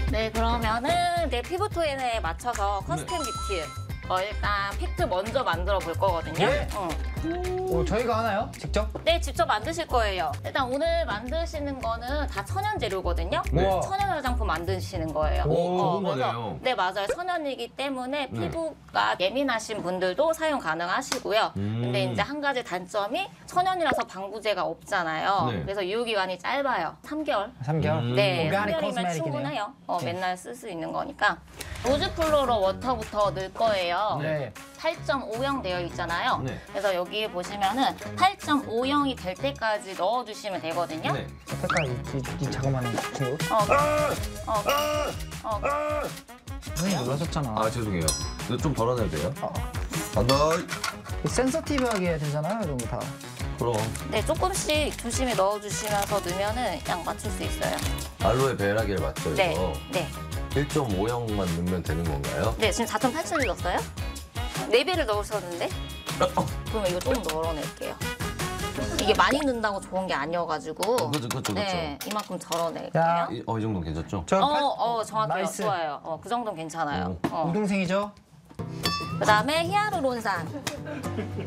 네, 그러면은 내 피부 톤에 맞춰서 커스텀 뷰티 일단 팩트 먼저 만들어 볼 거거든요. 네? 저희가 하나요? 직접? 네, 직접 만드실 거예요. 일단 오늘 만드시는 거는 다 천연 재료거든요. 네. 천연 화장품 만드시는 거예요. 좋은 그래서 거네요. 네, 맞아요. 천연이기 때문에 피부가 예민하신 분들도 사용 가능하시고요. 근데 이제 한 가지 단점이 천연이라서 방부제가 없잖아요. 네. 그래서 유효기간이 짧아요. 3개월. 3개월? 네, 오가닉 3개월이면 코스메틱이네요. 충분해요. 맨날 쓸 수 있는 거니까. 로즈 플로러 워터부터 넣을 거예요. 네. 8.5형 되어 있잖아요. 네. 그래서 여기 보시면은 8.5형이 될 때까지 넣어주시면 되거든요. 네. 색깔 이 자그마한 친구. 선생님 놀라셨잖아. 아 죄송해요. 이거 좀 덜어내도 돼요? 간다. 센서티브하게 해야 되잖아요, 이런 거 다. 그럼 네, 조금씩 조심히 넣어주시면서 넣으면은 양 맞출 수 있어요. 알로에 베라기를 맞춰서 네, 네, 1.5형만 넣으면 되는 건가요? 네. 지금 4.8을 넣었어요? 4배를 넣으셨는데? 그러면 이거 조금 덜어낼게요. 이게 많이 넣는다고 좋은 게 아니어가지고. 그쵸. 네, 이만큼 덜어낼게요. 야. 이 정도는 괜찮죠? 정확해요. 나이스. 좋아요. 그 정도는 괜찮아요. 우동생이죠? 그 다음에 히아루론산.